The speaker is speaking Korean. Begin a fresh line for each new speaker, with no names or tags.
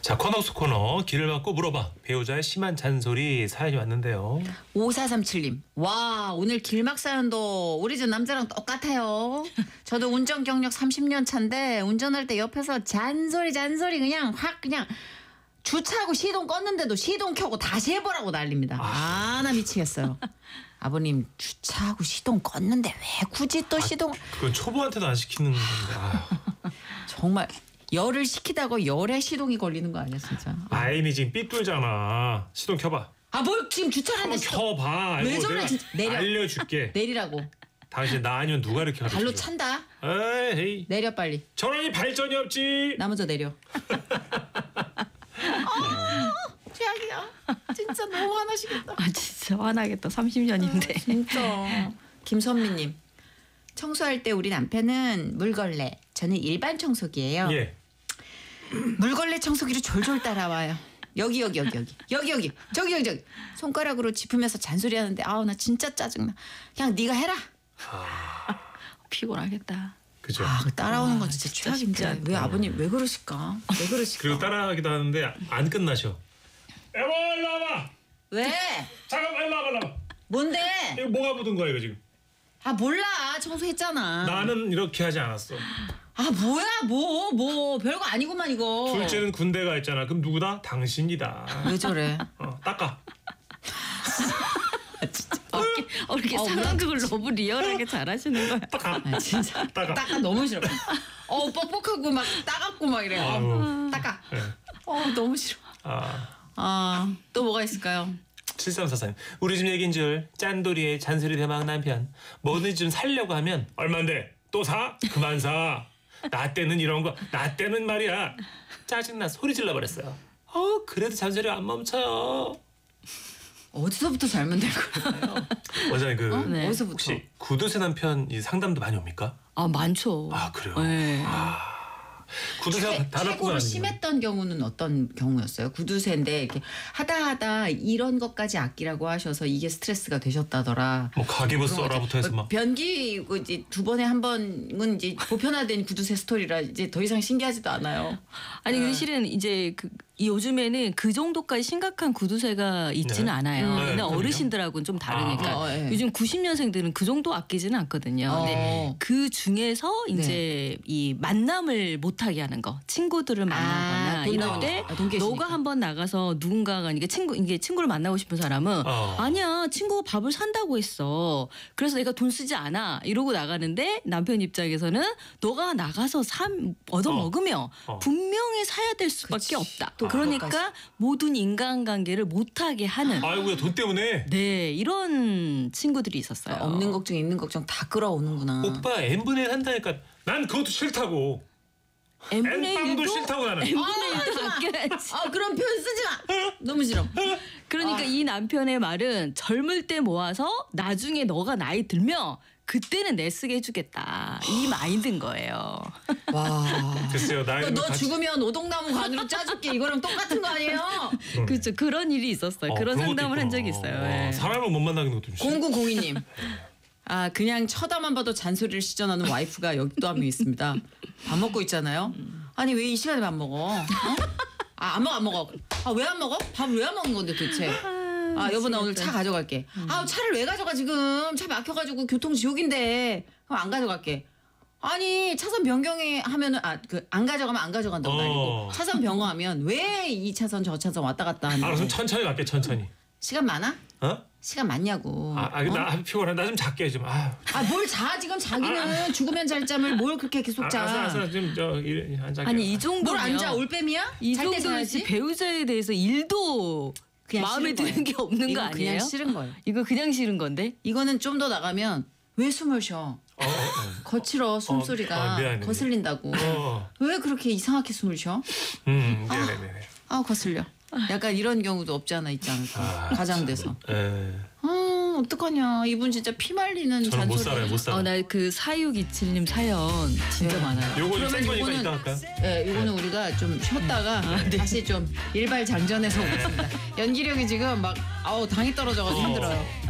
자, 코너 속 코너 길을 막고 물어봐. 배우자의 심한 잔소리 사연이 왔는데요.
5437님. 와, 오늘 길막 사연도 우리 집 남자랑 똑같아요. 저도 운전 경력 30년 차인데 운전할 때 옆에서 잔소리 그냥 확 그냥 주차하고 시동 껐는데도 시동 켜고 다시 해보라고 난립니다. 나 미치겠어요. 아버님 주차하고 시동 껐는데 왜 굳이 또 시동.
그건 초보한테도 안 시키는 건데.
정말 열을 식히다가 열에 시동이 걸리는 거 아니야 진짜.
아임이 지금 삐뚤잖아. 시동 켜봐.
뭘 지금 주차를 했는데
켜봐.
왜
아이고,
저래
내가
진짜. 내려.
알려줄게.
내리라고.
당신 나 아니면 누가 이렇게 가르쳐.
발로 찬다.
에이.
내려 빨리.
저런이 발전이 없지.
나 먼저 내려. 최악이야. 진짜 너무 화나시겠다.
진짜 화나겠다. 30년인데.
진짜. 김선미님. 청소할 때 우리 남편은 물걸레. 저는 일반 청소기예요.
예.
물걸레 청소기로 졸졸 따라와요. 여기 저기 손가락으로 짚으면서 잔소리하는데 나 진짜 짜증나. 그냥 네가 해라.
피곤하겠다.
그죠.
따라오는 건 진짜 최악인데 왜 아버님 왜 그러실까? 왜 그러실까?
그리고 따라하기도 하는데 안 끝나셔. 여보 일로 와봐.
왜?
잠깐만 일로 와봐.
뭔데?
이거 뭐가 묻은 거야 이거 지금?
몰라. 청소했잖아.
나는 이렇게 하지 않았어.
뭐야 뭐 별거 아니구만 이거.
둘째는 군대가 있잖아. 그럼 누구다? 당신이다.
왜 저래?
닦아.
이렇게 상황극을 너무 리얼하게 잘하시는 거야.
닦아.
진짜
닦아.
닦아 너무 싫어. 뻑뻑하고 막 따갑고 막 이래. 닦아.
네.
너무 싫어. 또 뭐가 있을까요?
7344님. 우리 집 얘긴 줄 짠돌이의 잔소리 대망 남편. 뭐든지 좀 살려고 하면 얼만데? 또 사? 그만 사. 나 때는 이런 거. 나 때는 말이야. 짜증나 소리 질러버렸어요. 그래도 잔소리 안 멈춰요.
어디서부터 잘못된 거예요?
원장님
네.
어디서부터?
혹시 구두쇠 남편 이 상담도 많이 옵니까?
많죠.
그래요?
네.
구두쇠가 다 나쁜 거
최고로
아니에요?
심했던 경우는 어떤 경우였어요? 구두쇠인데 이렇게 하다 이런 것까지 아끼라고 하셔서 이게 스트레스가 되셨다더라.
뭐 가계부 써라부터 해서 막.
변기 이제 두 번에 한 번은 이제 보편화된 구두쇠 스토리라 이제 더 이상 신기하지도 않아요.
아니 근데 실은 이제 요즘에는 그 정도까지 심각한 구두쇠가 있지는
네.
않아요.
네,
근데
그럼요.
어르신들하고는 좀 다르니까
네.
요즘 90년생들은 그 정도 아끼지는 않거든요. 근데 그 중에서 이제 이 만남을 못하게 하는 거, 친구들을 만나거나
돈
이럴
나오니까.
때
돈 깨시니까.
너가 한번 나가서 누군가가 이게 친구를 만나고 싶은 사람은 아니야 친구가 밥을 산다고 했어. 그래서 내가 돈 쓰지 않아 이러고 나가는데 남편 입장에서는 너가 나가서 얻어 먹으면 분명히 사야 될 수밖에 없다. 그러니까 모든 인간관계를 못하게 하는.
아이고야 돈 때문에.
네 이런 친구들이 있었어요.
없는 걱정 있는 걱정 다 끌어오는구나.
오빠 n분의 1 한다니까 난 그것도 싫다고.
n분의
n빵도
1도
싫다고 나는.
n분의 1도 아껴야지.
그런 표현 쓰지 마. 너무 싫어.
그러니까 이 남편의 말은 젊을 때 모아서 나중에 너가 나이 들면 그때는 내 쓰게 해주겠다. 이 마인드인 거예요.
와.
글쎄요 나이
너 죽으면 오동나무 관으로 짜줄게. 이거랑 똑같은 거 아니에요?
그렇죠. 그런 일이 있었어요. 그런
그런 것도
상담을 한
있구나.
적이 있어요. 네.
사람을 못 만나는 것도 좀 싫어.
0902님. 그냥 쳐다만 봐도 잔소리를 시전하는 와이프가 여기 또 한 명 있습니다. 밥 먹고 있잖아요. 아니 왜 이 시간에 밥 먹어? 안 먹어. 왜 안 먹어? 밥을 왜 안 먹는 건데 도대체? 여보 나 오늘 차 가져갈게. 차를 왜 가져가 지금? 차 막혀가지고 교통 지옥인데. 그럼 안 가져갈게. 아니 차선 변경에 하면은 안 가져가면 안 가져간다고 아니고 차선 변경하면 왜 이 차선 저 차선 왔다 갔다 하는
그럼
거야?
천천히 갈게 천천히.
시간 많아?
어?
시간 많냐고.
나 피곤해. 나 좀 작게 좀.
뭘 자 지금 자기는 죽으면 잘 잠을 뭘 그렇게 계속 자.
알았어. 지금 앉아.
아니 이 정도면
뭘 앉아 올빼미야?
이
잘 때
정도면
자야지.
배우자에 대해서 일도
그냥
마음에
싫은
드는
거예요.
게 없는 거
이거
아니에요?
그냥 싫은 거예요.
이거 그냥 싫은 건데?
이거는 좀 더 나가면 왜 숨을 쉬어? 거칠어 숨소리가
미안해.
거슬린다고. 왜 그렇게 이상하게 숨을 쉬어?
네네네.
거슬려. 약간 이런 경우도 없지 않아 있지 않을까. 가장돼서. 어떡하냐. 이분 진짜 피 말리는
저는 못
잔소리.
살아요. 못 살아.
나 그 4627님 사연 진짜 많아요.
요거 좀
그러면
센 거니까
요거는-
이따 할까요?
네, 이거는 우리가 좀 쉬었다가 다시 좀 일발장전해서 오겠습니다. 연기력이 지금 막 당이 떨어져가지고 힘들어요.